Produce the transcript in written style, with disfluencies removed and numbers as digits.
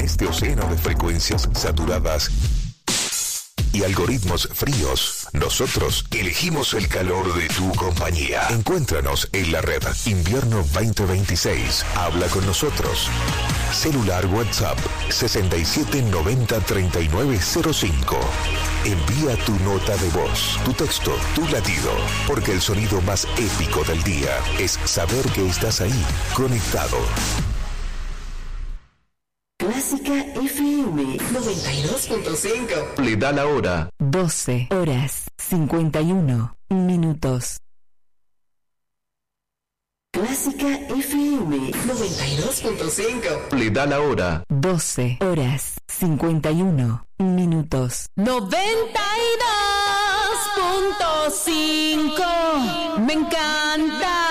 este océano de frecuencias saturadas y algoritmos fríos, nosotros elegimos el calor de tu compañía. Encuéntranos en la red Invierno 2026. Habla con nosotros. Celular WhatsApp 6790-3905. Envía tu nota de voz, tu texto, tu latido, porque el sonido más épico del día es saber que estás ahí, conectado. Clásica FM 92.5. Le da la hora. 12 horas 51 minutos. Clásica FM 92.5. Le da la hora. 12 horas 51 minutos. 92.5. Me encanta.